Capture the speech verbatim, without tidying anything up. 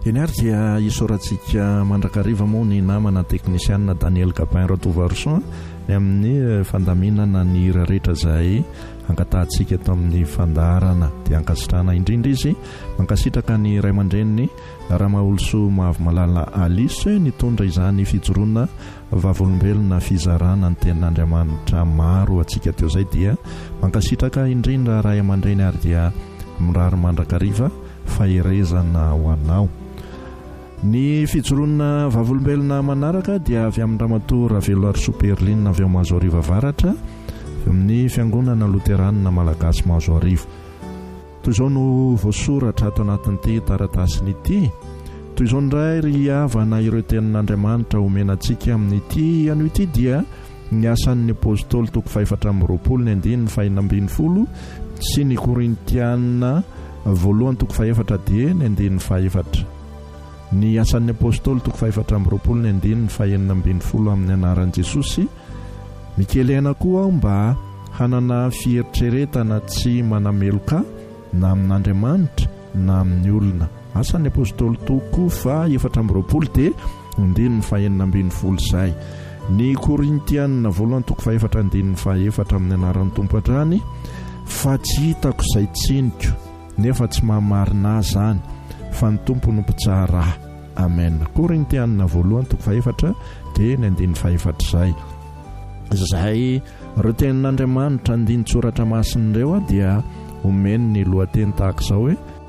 eny ary dia isorantsika mandrakariva moa ny namana teknisianina Daniel Gapin Rotovaroson ny amin'ny fandaminana ny hira rehetra izay ankatantsika eto amin'ny fandaharana dia ankasitrana indrindra izy mankasitraka ny ray aman-dreniny Ramaolso Mavmalala Alice nitondra izany fijoroana vavolombelona fizarana ny tenin'Andriamanitra maro atsika teo izay dia mankasitraka indrindra ray aman-dreny ary dia mirary mandrakariva faherezana ho anao. Ny fijoroana vavolombelona manaraka dia avy amin'ny ramatoa Ravelo Arsoperlina avy ao Mazoarivo Avaratra amin'ny fiangonana Luteranina Malagasy Mazoarivo. Toy izao no voasoratra ato anatin'ity taratasiny ity. Toy izao indray ry havana ireo tenin'Andriamanitra omenantsika amin'ity ano ity dia ny asan'ny apôstôly toko fahaefatra amby roapolo ny andiny ny fahaenina ambin'ny folo sy ny Korintiana voalohany toko fahaefatra dia ny andiny ny fahaefatra. Ny asan'ny apôstôly toko fahaefatra amby roapolo ny andiny ny fahaenina ambin'ny folo amin'ny anaran'i Jesosy. Mikelena koa aho mba hanana fieritreretana tsy manameloka na amin'Andriamanitra na amin'ny olona. Asan'ny apôstôly toko fahaefatra amby roapolo dia andiny ny fahaenina ambin'ny folo izay. Ny Korintiana voalohany toko fahaefatra andiny ny fahaefatra amin'ny anaran'ny Tompo hatrany. Fa tsy hitako izay tsiniko nefa tsy mahamarina azy izany fa ny Tompo no mpitsara. Amen. Korintiana voalohany toko fahaefatra dia ny andiny fahaefatra izay. Izay ireo tenin'Andriamanitra andiny tsoratra masina ireo dia omeny ny lohateny tahaka izao hoe